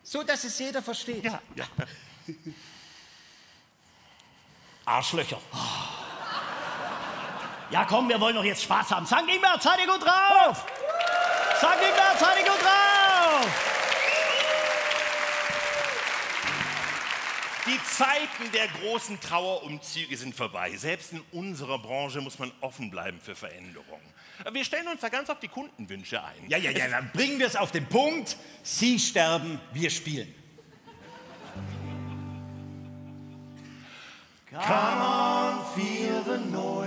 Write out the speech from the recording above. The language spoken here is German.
So, dass es jeder versteht. Ja, ja. Arschlöcher. Ja, komm, wir wollen doch jetzt Spaß haben. Sankt Ingbert, seid ihr gut drauf? Sankt Ingbert, seid ihr gut drauf? Die Zeiten der großen Trauerumzüge sind vorbei. Selbst in unserer Branche muss man offen bleiben für Veränderungen. Wir stellen uns da ganz auf die Kundenwünsche ein. Ja, dann bringen wir es auf den Punkt. Sie sterben, wir spielen. Come on, feel the noise.